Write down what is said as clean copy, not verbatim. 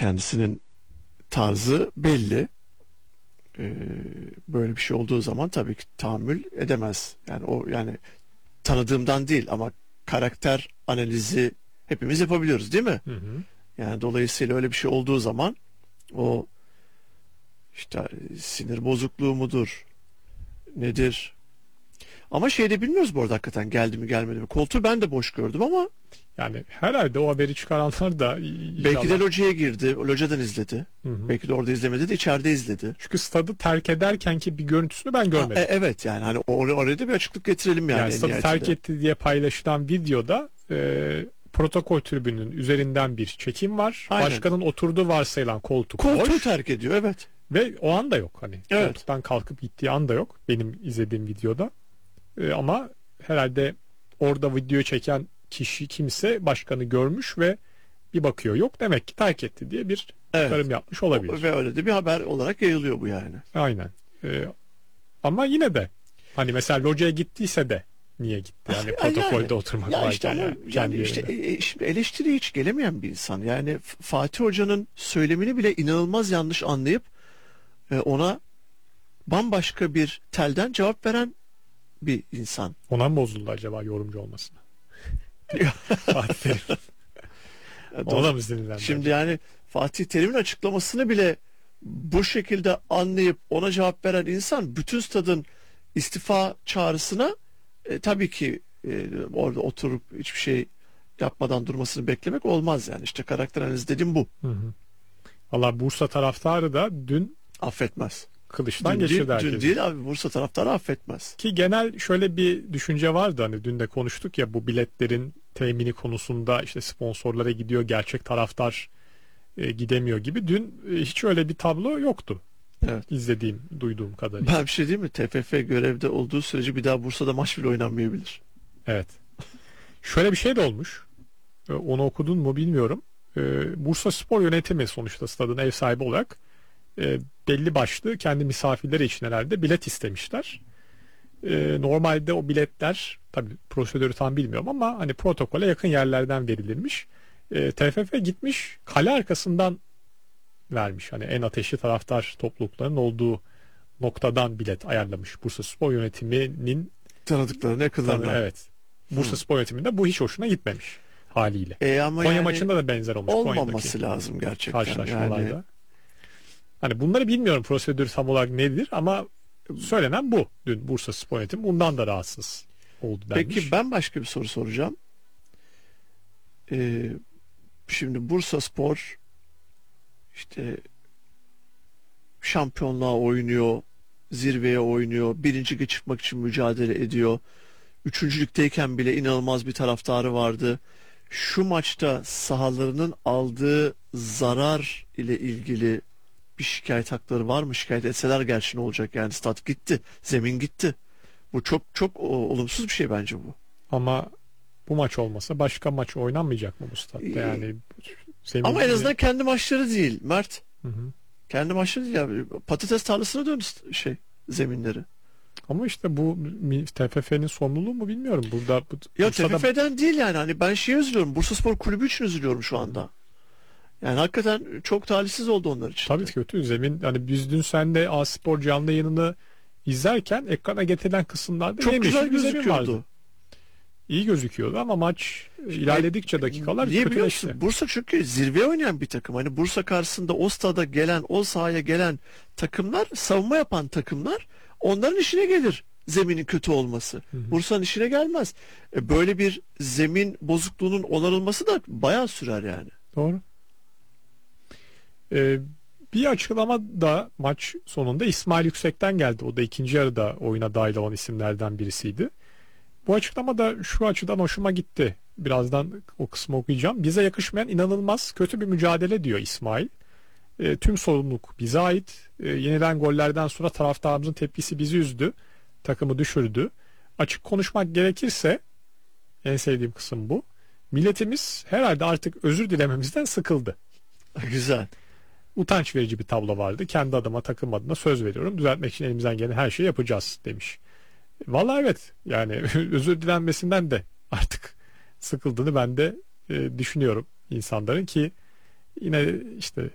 kendisinin tarzı belli. Böyle bir şey olduğu zaman tabii ki tahammül edemez. Yani o, yani tanıdığımdan değil ama karakter analizi hepimiz yapabiliyoruz, değil mi? Hı hı. Yani dolayısıyla öyle bir şey olduğu zaman o işte sinir bozukluğu mudur, nedir? Ama şeyde bilmiyoruz bu arada, hakikaten geldi mi gelmedi mi. Koltuğu ben de boş gördüm ama Yani herhalde o haberi çıkaranlar da belki de inşallah. locaya girdi, locadan izledi. Hı hı. Belki de orada izlemedi de içeride izledi. Çünkü stadı terk ederken ki bir görüntüsünü ben görmedim. Evet, yani hani oraya da bir açıklık getirelim yani, Yani en stadı nihayetinde. terk etti diye paylaşılan videoda protokol tribününün üzerinden bir çekim var. Aynen. Başkanın oturduğu varsayılan koltuk Koltuğu boş terk ediyor, evet. ve o anda yok. Hani Evet. koltuktan kalkıp gittiği anda yok benim izlediğim videoda. Ama herhalde orada videoyu çeken kişi, kimse başkanı görmüş ve bir bakıyor, yok, demek ki terk etti diye bir çıkarım yapmış olabilir. Ve öyle de bir haber olarak yayılıyor bu yani. Aynen. Ama yine de hani mesela locaya gittiyse de niye gitti? Yani protokolde oturmak ya varken işte ama yani kendi işte yerinde. şimdi eleştiriye hiç gelemeyen bir insan. Yani Fatih Hoca'nın söylemini bile inanılmaz yanlış anlayıp ona bambaşka bir telden cevap veren bir insan. Ona mı bozuldu acaba yorumcu olmasına? Fatih Terim. Ona da mı sinirlendi? Şimdi yani Fatih Terim'in açıklamasını bile bu şekilde anlayıp ona cevap veren insan, bütün stadın istifa çağrısına tabii ki orada oturup hiçbir şey yapmadan durmasını beklemek olmaz yani. İşte karakter analizi dediğim bu. Hı hı. Valla Bursa taraftarı da dün Affetmez. kılıçtan geçirdi herkesi. Dün değil abi, Bursa taraftarı affetmez. Ki genel şöyle bir düşünce vardı, hani dün de konuştuk ya, bu biletlerin temini konusunda işte sponsorlara gidiyor, gerçek taraftar gidemiyor gibi. Dün hiç öyle bir tablo yoktu. Evet. İzlediğim, duyduğum kadarıyla. Ben bir şey diyeyim mi? TFF görevde olduğu sürece bir daha Bursa'da maç bile oynanmayabilir. Evet. Şöyle bir şey de olmuş. Onu okudun mu bilmiyorum. Bursa Spor Yönetimi sonuçta stadın ev sahibi olarak belli başlı kendi misafirleri için herhalde bilet istemişler. Normalde o biletler, tabii prosedürü tam bilmiyorum ama hani protokole yakın yerlerden verilirmiş. TFF gitmiş kale arkasından vermiş. Hani en ateşli taraftar topluluklarının olduğu noktadan bilet ayarlamış Bursa Spor Yönetimi'nin Tanıdıklarına, yakınlarına. Evet. Bursa Spor Yönetimi'nde bu hiç hoşuna gitmemiş haliyle. Ama Konya yani maçında da benzer olmuş. olmaması lazım gerçekten. Karşılaşmalarda. Yani Hani bunları bilmiyorum, prosedür tam olarak nedir ama söylenen bu. Dün Bursa Spor Yönetimi bundan da rahatsız oldu denmiş. peki ben başka bir soru soracağım. Şimdi Bursa Spor işte şampiyonluğa oynuyor, zirveye oynuyor, birinci lige çıkmak için mücadele ediyor. Üçüncülükteyken bile inanılmaz bir taraftarı vardı. Şu maçta sahalarının aldığı zarar ile ilgili bir şikayet hakları var mı? Şikayet etseler gerçi ne olacak yani, stat gitti, zemin gitti. Bu çok çok olumsuz bir şey bence bu. Ama bu maç olmasa başka maç oynanmayacak mı bu statta? Yani Ama en azından kendi maçları değil Mert. Hı hı. Kendi maçları değil ya. Patates tarlasına döndü zeminleri. Ama işte bu TFF'nin sorumluluğu mu bilmiyorum. Burada Ya Bursa'da... TFF'den değil yani. Hani ben üzülüyorum. Bursaspor Kulübü için üzülüyorum şu anda. Yani hakikaten çok talihsiz oldu onlar için. Tabii kötü zemin. Hani biz dün senle A-Spor canlı yayınını izlerken ekrana getirilen kısımlarda çok güzel gözüküyordu. İyi gözüküyordu ama maç ilerledikçe dakikalar niye biliyor kötüleşti. musun? Bursa çünkü zirveye oynayan bir takım. Hani Bursa karşısında o stada gelen, o sahaya gelen takımlar, savunma yapan takımlar, onların işine gelir zeminin kötü olması. Bursa'nın işine gelmez. Böyle bir zemin bozukluğunun onarılması da bayağı sürer yani. Doğru. Bir açıklama da maç sonunda İsmail Yüksek'ten geldi. O da ikinci yarıda oyuna dahil olan isimlerden birisiydi. Bu açıklama da şu açıdan hoşuma gitti. Birazdan o kısmı okuyacağım. Bize yakışmayan inanılmaz kötü bir mücadele diyor İsmail. Tüm sorumluluk bize ait. Yenilen gollerden sonra taraftarımızın tepkisi bizi üzdü. Takımı düşürdü. Açık konuşmak gerekirse en sevdiğim kısım bu. Milletimiz herhalde artık özür dilememizden sıkıldı. Güzel. Utanç verici bir tablo vardı. Kendi adıma, takım adına söz veriyorum. Düzeltmek için elimizden gelen her şeyi yapacağız demiş. Vallahi evet, yani özür dilenmesinden de artık sıkıldığını ben de düşünüyorum insanların, ki yine işte